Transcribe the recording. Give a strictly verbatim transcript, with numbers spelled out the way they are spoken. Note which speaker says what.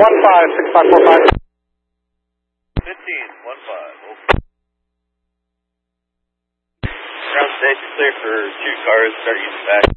Speaker 1: one five, six five four five.
Speaker 2: fifteen, one five. Okay. Ground station clear for two cars, start using back.